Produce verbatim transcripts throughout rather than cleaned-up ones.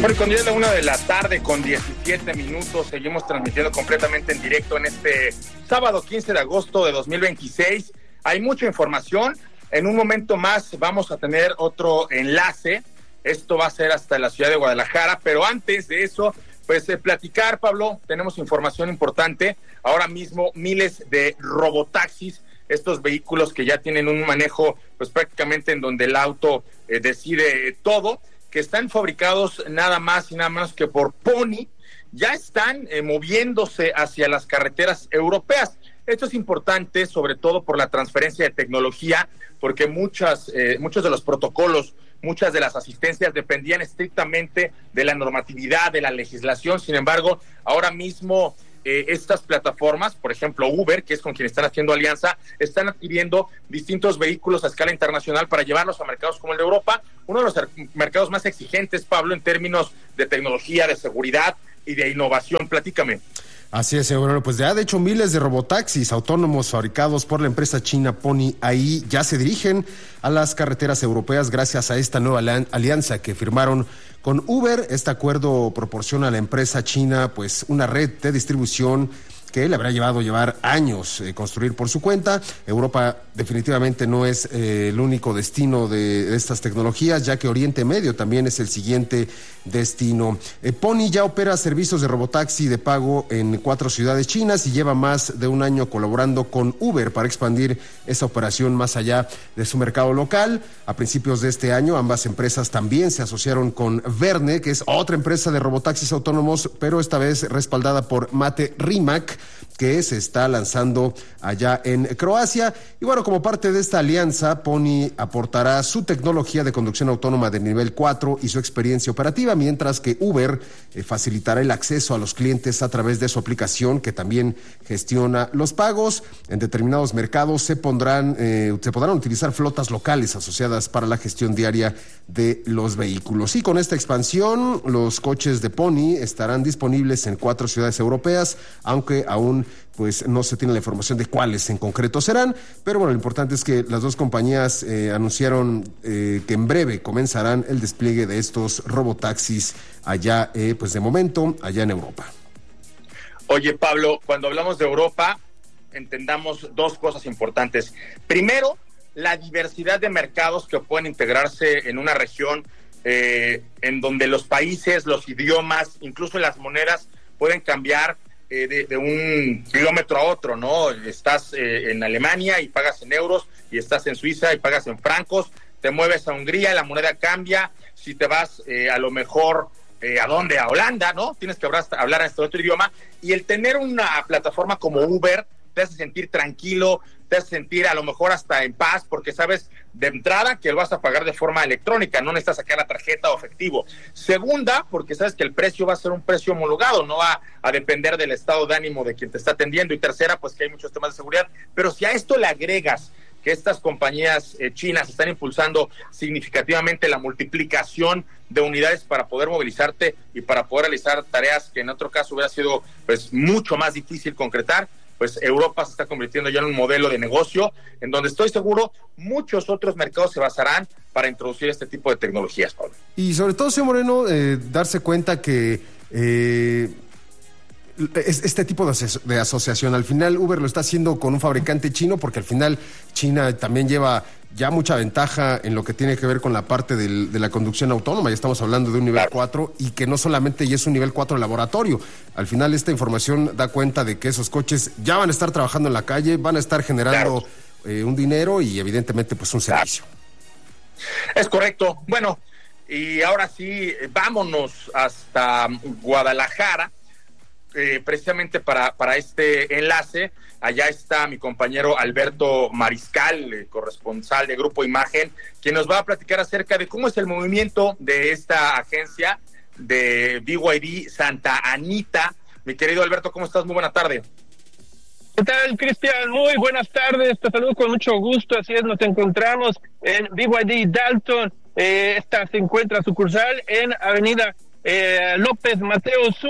Bueno, con diez de la una de la tarde, con diecisiete minutos, seguimos transmitiendo completamente en directo en este sábado quince de agosto de dos mil veintiséis. Hay mucha información. En un momento más vamos a tener otro enlace. Esto va a ser hasta la ciudad de Guadalajara, pero antes de eso, pues eh, platicar, Pablo, tenemos información importante. Ahora mismo miles de robotaxis, estos vehículos que ya tienen un manejo pues prácticamente en donde el auto eh, decide todo, que están fabricados nada más y nada menos que por Pony, ya están eh, moviéndose hacia las carreteras europeas. Esto es importante, sobre todo por la transferencia de tecnología, porque muchas, eh, muchos de los protocolos, muchas de las asistencias dependían estrictamente de la normatividad, de la legislación. Sin embargo, ahora mismo eh, estas plataformas, por ejemplo Uber, que es con quien están haciendo alianza, están adquiriendo distintos vehículos a escala internacional para llevarlos a mercados como el de Europa, uno de los mercados más exigentes, Pablo, en términos de tecnología, de seguridad y de innovación. Platícame. Así es, bueno, pues ya de hecho miles de robotaxis autónomos fabricados por la empresa china Pony ahí ya se dirigen a las carreteras europeas gracias a esta nueva alianza que firmaron con Uber. Este acuerdo proporciona a la empresa china pues una red de distribución que le habrá llevado llevar años eh, construir por su cuenta. Europa definitivamente no es eh, el único destino de, de estas tecnologías, ya que Oriente Medio también es el siguiente destino. Eh, Pony ya opera servicios de robotaxi de pago en cuatro ciudades chinas y lleva más de un año colaborando con Uber para expandir esa operación más allá de su mercado local. A principios de este año, ambas empresas también se asociaron con Verne, que es otra empresa de robotaxis autónomos, pero esta vez respaldada por Mate Rimac, que se está lanzando allá en Croacia. Y bueno, como parte de esta alianza, Pony aportará su tecnología de conducción autónoma de nivel cuatro y su experiencia operativa, mientras que Uber eh, facilitará el acceso a los clientes a través de su aplicación, que también gestiona los pagos. En determinados mercados se pondrán, eh, se podrán utilizar flotas locales asociadas para la gestión diaria de los vehículos. Y con esta expansión, los coches de Pony estarán disponibles en cuatro ciudades europeas, aunque aún pues no se tiene la información de cuáles en concreto serán, pero bueno, lo importante es que las dos compañías eh, anunciaron eh, que en breve comenzarán el despliegue de estos robotaxis allá, eh, pues de momento, allá en Europa. Oye, Pablo, cuando hablamos de Europa, entendamos dos cosas importantes. Primero, la diversidad de mercados que pueden integrarse en una región eh, en donde los países, los idiomas, incluso las monedas pueden cambiar eh, de, de un kilómetro a otro, ¿no? Estás eh, en Alemania y pagas en euros, y estás en Suiza y pagas en francos, te mueves a Hungría, la moneda cambia. Si te vas eh, a lo mejor eh, ¿a dónde? A Holanda, ¿no? Tienes que hablar, hablar este otro idioma, y el tener una plataforma como Uber te hace sentir tranquilo, te hace sentir a lo mejor hasta en paz, porque sabes de entrada que lo vas a pagar de forma electrónica, no necesitas sacar la tarjeta o efectivo. Segunda, porque sabes que el precio va a ser un precio homologado, no va a depender del estado de ánimo de quien te está atendiendo. Y tercera, pues que hay muchos temas de seguridad. Pero si a esto le agregas que estas compañías eh, chinas están impulsando significativamente la multiplicación de unidades para poder movilizarte y para poder realizar tareas que en otro caso hubiera sido pues mucho más difícil concretar, pues Europa se está convirtiendo ya en un modelo de negocio en donde estoy seguro muchos otros mercados se basarán para introducir este tipo de tecnologías, Pablo. Y sobre todo, señor Moreno, eh, darse cuenta que eh, este tipo de, aso- de asociación, al final Uber lo está haciendo con un fabricante chino, porque al final China también lleva ya mucha ventaja en lo que tiene que ver con la parte del, de la conducción autónoma. Ya estamos hablando de un nivel cuatro, y que no solamente ya es un nivel cuatro laboratorio. Al final esta información da cuenta de que esos coches ya van a estar trabajando en la calle, van a estar generando claro. eh, un dinero y evidentemente pues un servicio. Es correcto. Bueno, y ahora sí, vámonos hasta Guadalajara, eh, precisamente para, para este enlace. Allá está mi compañero Alberto Mariscal, eh, corresponsal de Grupo Imagen, quien nos va a platicar acerca de cómo es el movimiento de esta agencia de B Y D Santa Anita. Mi querido Alberto, ¿cómo estás? Muy buena tarde. ¿Qué tal, Cristian? Muy buenas tardes, te saludo con mucho gusto. Así es, nos encontramos en B Y D Dalton. Eh, esta se encuentra sucursal en Avenida eh, López Mateo Sur.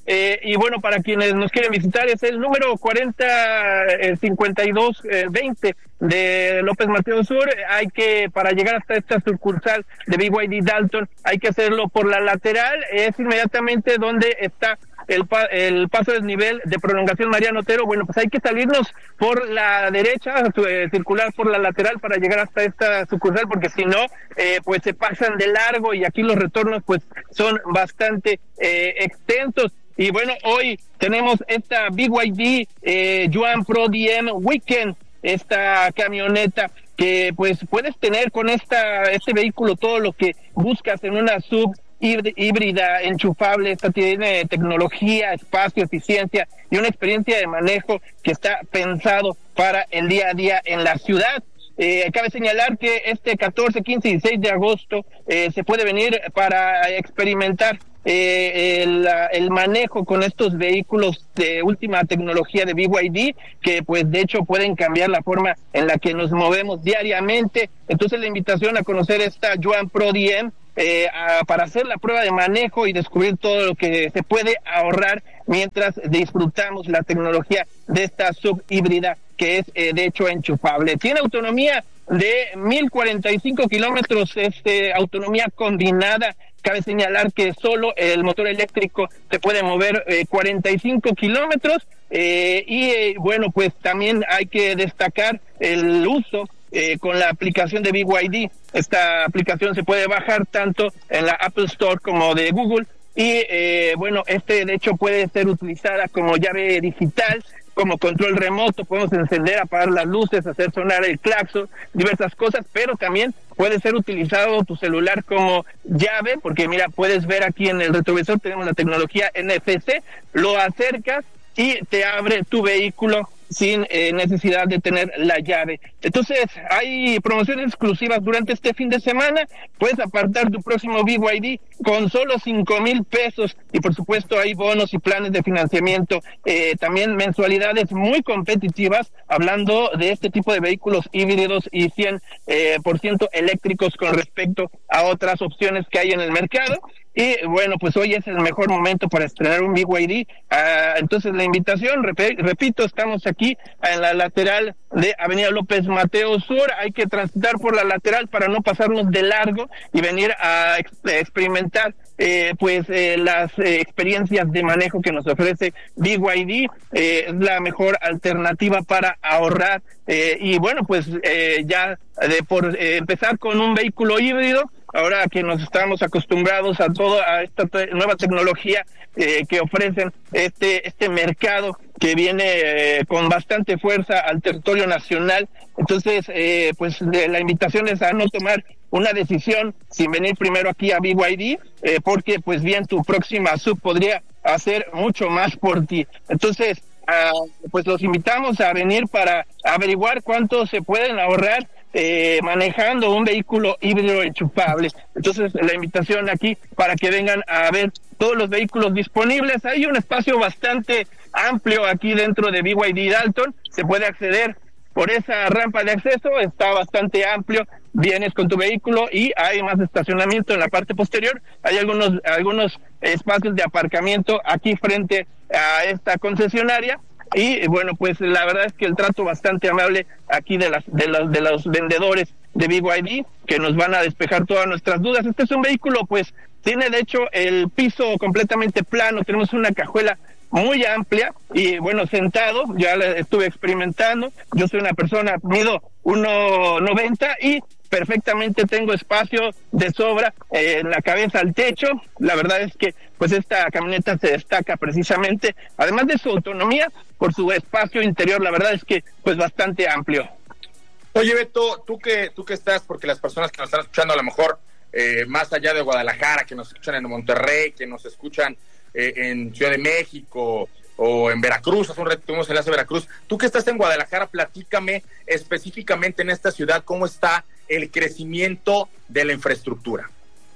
Eh, y bueno, para quienes nos quieren visitar, es el número cuarenta cincuenta y dos veinte de López Mateos Sur. Hay que, para llegar hasta esta sucursal de B Y D Dalton, hay que hacerlo por la lateral. Es inmediatamente donde está el, pa el paso del nivel de prolongación Mariano Otero. Bueno, pues hay que salirnos por la derecha, eh, circular por la lateral para llegar hasta esta sucursal, porque si no, eh, pues se pasan de largo y aquí los retornos pues son bastante eh, extensos. Y bueno, hoy tenemos esta B Y D eh, Yuan Pro D M Weekend, esta camioneta que pues puedes tener con esta este vehículo todo lo que buscas en una sub híbrida enchufable. Esta tiene tecnología, espacio, eficiencia y una experiencia de manejo que está pensado para el día a día en la ciudad. Eh, cabe señalar que este catorce, quince y dieciséis de agosto eh, se puede venir para experimentar eh, el, el manejo con estos vehículos de última tecnología de B Y D, que pues de hecho pueden cambiar la forma en la que nos movemos diariamente. Entonces la invitación a conocer esta Yuan Pro D M eh, a, para hacer la prueba de manejo y descubrir todo lo que se puede ahorrar mientras disfrutamos la tecnología de esta sub híbrida que es eh, de hecho enchufable. Tiene autonomía de mil cuarenta y cinco kilómetros, este, autonomía combinada. Cabe señalar que solo el motor eléctrico se puede mover eh, cuarenta y cinco kilómetros eh, y eh, bueno, pues también hay que destacar el uso eh, con la aplicación de B Y D. Esta aplicación se puede bajar tanto en la Apple Store como de Google y eh, bueno, este de hecho puede ser utilizada como llave digital, como control remoto. Podemos encender, apagar las luces, hacer sonar el claxon, diversas cosas, pero también puede ser utilizado tu celular como llave, porque mira, puedes ver aquí en el retrovisor, tenemos la tecnología N F C, lo acercas y te abre tu vehículo sin eh, necesidad de tener la llave. Entonces, hay promociones exclusivas durante este fin de semana. Puedes apartar tu próximo B Y D con solo cinco mil pesos y por supuesto hay bonos y planes de financiamiento, eh, también mensualidades muy competitivas, hablando de este tipo de vehículos híbridos y cien por ciento eléctricos con respecto a otras opciones que hay en el mercado. Y bueno, pues hoy es el mejor momento para estrenar un B Y D. Uh, entonces la invitación, rep repito, estamos aquí en la lateral de Avenida López Mateos Sur. Hay que transitar por la lateral para no pasarnos de largo y venir a ex experimentar eh, pues eh, las eh, experiencias de manejo que nos ofrece B Y D. Eh, es la mejor alternativa para ahorrar. Eh, y bueno, pues eh, ya de por eh, empezar con un vehículo híbrido, ahora que nos estamos acostumbrados a toda a esta te nueva tecnología eh, que ofrecen este este mercado que viene eh, con bastante fuerza al territorio nacional. Entonces, eh, pues de, la invitación es a no tomar una decisión sin venir primero aquí a B Y D, eh, porque pues bien tu próxima sub podría hacer mucho más por ti. Entonces, uh, pues los invitamos a venir para averiguar cuánto se pueden ahorrar Eh, manejando un vehículo híbrido enchufable. Entonces la invitación aquí para que vengan a ver todos los vehículos disponibles. Hay un espacio bastante amplio aquí dentro de B Y D Dalton, se puede acceder por esa rampa de acceso, está bastante amplio, vienes con tu vehículo y hay más estacionamiento en la parte posterior. Hay algunos algunos espacios de aparcamiento aquí frente a esta concesionaria. Y bueno, pues la verdad es que el trato bastante amable aquí de las de los de los vendedores de B Y D, que nos van a despejar todas nuestras dudas. Este es un vehículo, pues tiene de hecho el piso completamente plano, tenemos una cajuela muy amplia y bueno, sentado, ya la estuve experimentando. Yo soy una persona, mido uno noventa y perfectamente tengo espacio de sobra eh, en la cabeza al techo. La verdad es que pues esta camioneta se destaca precisamente, además de su autonomía, por su espacio interior. La verdad es que pues bastante amplio. Oye, Beto, tú que tú que estás, porque las personas que nos están escuchando a lo mejor eh, más allá de Guadalajara, que nos escuchan en Monterrey, que nos escuchan eh, en Ciudad de México o en Veracruz, hace un rato tuvimos enlace a Veracruz. Tú que estás en Guadalajara, platícame específicamente en esta ciudad, ¿cómo está el crecimiento de la infraestructura?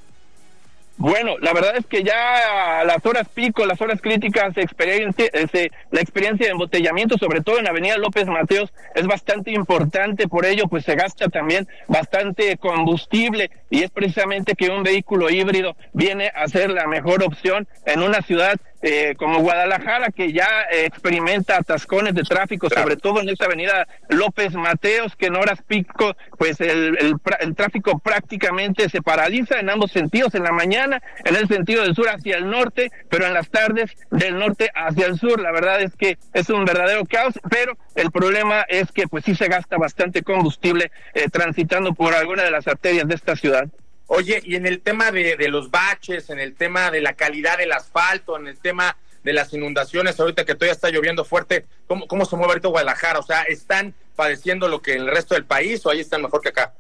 Bueno, la verdad es que ya a las horas pico, las horas críticas, experiencia, ese, la experiencia de embotellamiento, sobre todo en Avenida López Mateos, es bastante importante. Por ello, pues se gasta también bastante combustible y es precisamente que un vehículo híbrido viene a ser la mejor opción en una ciudad eh, como Guadalajara, que ya eh, experimenta atascones de tráfico, claro, sobre todo en esta avenida López Mateos, que en horas pico, pues el, el, el tráfico prácticamente se paraliza en ambos sentidos, en la mañana, en el sentido del sur hacia el norte, pero en las tardes del norte hacia el sur. La verdad es que es un verdadero caos, pero el problema es que pues sí se gasta bastante combustible eh, transitando por alguna de las arterias de esta ciudad. Oye, y en el tema de, de los baches, en el tema de la calidad del asfalto, en el tema de las inundaciones, ahorita que todavía está lloviendo fuerte, ¿cómo, cómo se mueve ahorita Guadalajara? O sea, ¿están padeciendo lo que en el resto del país o ahí están mejor que acá?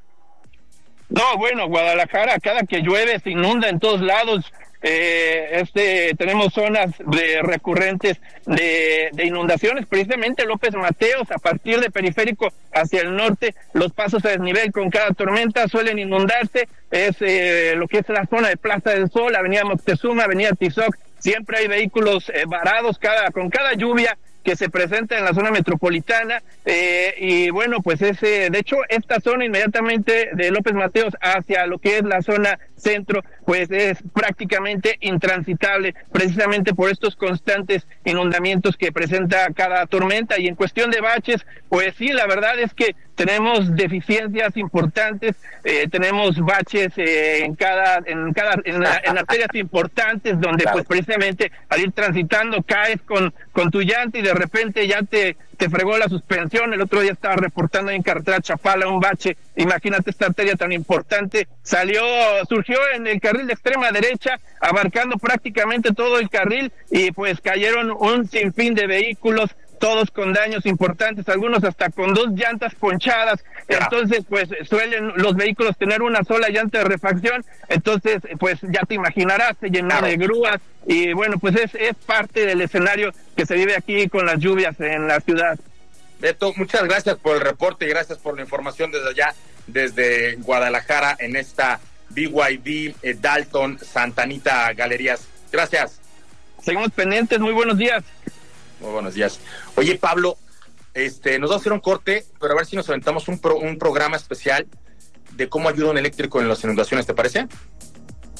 No, bueno, Guadalajara, cada que llueve se inunda en todos lados. Eh, este tenemos zonas de recurrentes de, de inundaciones, precisamente López Mateos, a partir de Periférico hacia el norte, los pasos a desnivel con cada tormenta suelen inundarse. Es eh, lo que es la zona de Plaza del Sol, Avenida Moctezuma, Avenida Tizoc, siempre hay vehículos eh, varados cada con cada lluvia que se presenta en la zona metropolitana, eh, y bueno, pues ese, de hecho, esta zona inmediatamente de López Mateos hacia lo que es la zona centro, pues es prácticamente intransitable, precisamente por estos constantes inundamientos que presenta cada tormenta. Y en cuestión de baches, pues sí, la verdad es que tenemos deficiencias importantes, eh, tenemos baches eh, en cada, en cada, en, en arterias importantes, donde pues precisamente al ir transitando caes con, con tu llanta y de repente ya te, te fregó la suspensión. El otro día estaba reportando en carretera Chapala un bache, imagínate esta arteria tan importante, salió, surgió en el carril de extrema derecha, abarcando prácticamente todo el carril, y pues cayeron un sinfín de vehículos, todos con daños importantes, algunos hasta con dos llantas ponchadas. Entonces pues suelen los vehículos tener una sola llanta de refacción, entonces pues ya te imaginarás, se llenó de grúas, y bueno, pues es, es parte del escenario que se vive aquí con las lluvias en la ciudad. Beto, muchas gracias por el reporte y gracias por la información desde allá, desde Guadalajara, en esta B Y D eh, Dalton Santa Anita Galerías. Gracias. Seguimos pendientes, muy buenos días. Muy buenos días. Oye, Pablo, este, nos va a hacer un corte, pero a ver si nos aventamos un, pro, un programa especial de cómo ayuda un eléctrico en las inundaciones, ¿te parece?